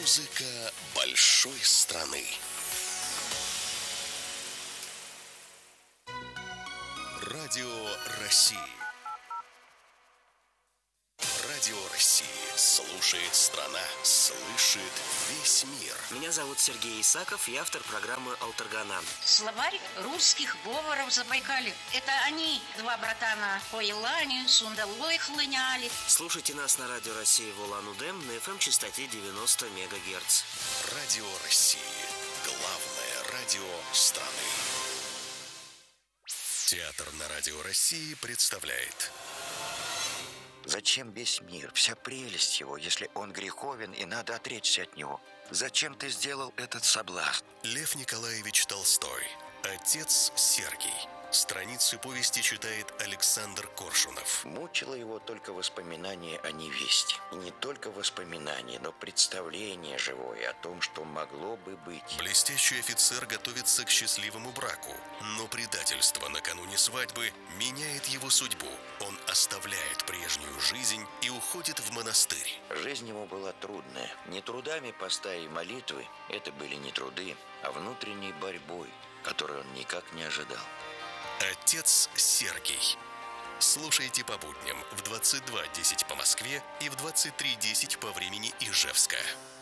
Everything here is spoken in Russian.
Музыка большой страны. Радио России. Радио России. Слушает страна. Слышит весь мир. Меня зовут Сергей Исаков, я автор программы «Алтаргана». Словарь русских говоров Забайкалья. Это они, два братана по Елане, Сундалой хлыняли. Слушайте нас на Радио России в Улан-Удэ на FM-частоте 90 МГц. Радио России. Главное радио страны. Театр на Радио России представляет. Зачем весь мир, вся прелесть его, если он греховен и надо отречься от него? Зачем ты сделал этот соблазн? Лев Николаевич Толстой. Отец Сергий. Страницы повести читает Александр Коршунов. Мучило его только воспоминание о невесте. И не только воспоминание, но представление живое о том, что могло бы быть. Блестящий офицер готовится к счастливому браку, но предательство накануне свадьбы меняет его судьбу. Он оставляет прежнюю жизнь и уходит в монастырь. Жизнь ему была трудная. Не трудами поста и молитвы, это были не труды, а внутренней борьбой, которую он никак не ожидал. Отец Сергий. Слушайте по будням в 22:10 по Москве и в 23:10 по времени Ижевска.